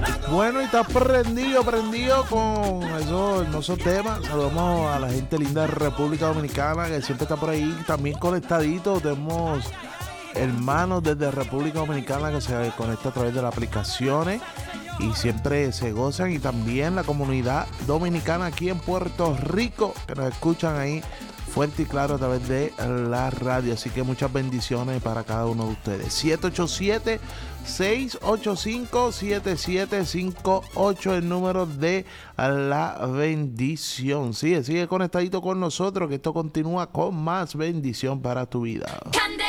Bueno, y estás prendido con esos hermosos temas. Saludamos a la gente linda de República Dominicana que siempre está por ahí también conectadito. Tenemos hermanos desde República Dominicana que se conectan a través de las aplicaciones y siempre se gozan, y también la comunidad dominicana aquí en Puerto Rico que nos escuchan ahí fuerte y claro a través de la radio. Así que muchas bendiciones para cada uno de ustedes. 787-685-7758 el número de la bendición. Sigue conectadito con nosotros, que esto continúa con más bendición para tu vida.